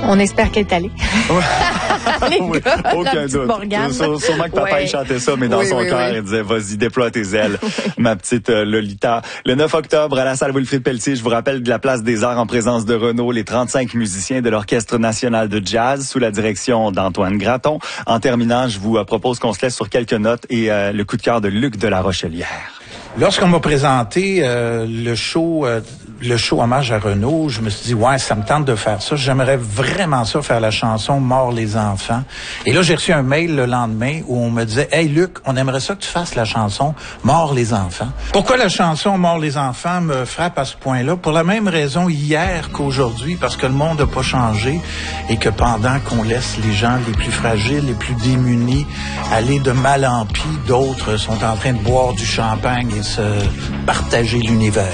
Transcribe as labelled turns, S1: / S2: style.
S1: On espère qu'elle est allée.
S2: Oui, aucun doute. Sûrement que papa il chantait ça, mais dans son cœur, il disait, vas-y, déploie tes ailes, ma petite Lolita. Le 9 octobre, à la salle Wilfrid Pelletier, je vous rappelle de la place des Arts en présence de Renaud, les 35 musiciens de l'Orchestre national de jazz sous la direction d'Antoine Graton. En terminant, je vous propose qu'on se laisse sur quelques notes et le coup de cœur de Luc de la Rochelière.
S3: Lorsqu'on m'a présenté le show hommage à Renaud, je me suis dit, ouais, ça me tente de faire ça. J'aimerais vraiment ça, faire la chanson « Mort les enfants ». Et là, j'ai reçu un mail le lendemain où on me disait, « Hey Luc, on aimerait ça que tu fasses la chanson « Mort les enfants ». Pourquoi la chanson « Mort les enfants » me frappe à ce point-là? Pour la même raison hier qu'aujourd'hui, parce que le monde n'a pas changé et que pendant qu'on laisse les gens les plus fragiles, les plus démunis aller de mal en pis, d'autres sont en train de boire du champagne et se partager l'univers.